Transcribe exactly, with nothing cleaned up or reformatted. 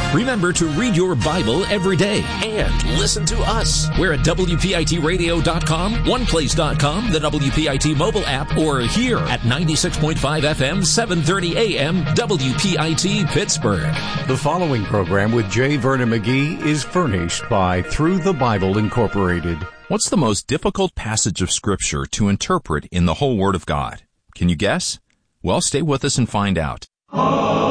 Remember to read your Bible every day and listen to us. We're at W P I T radio dot com, one place dot com, the W P I T mobile app, or here at ninety-six point five F M, seven thirty A M, W P I T Pittsburgh. The following program with J. Vernon McGee is furnished by Through the Bible Incorporated. What's the most difficult passage of Scripture to interpret in the whole Word of God? Can you guess? Well, stay with us and find out.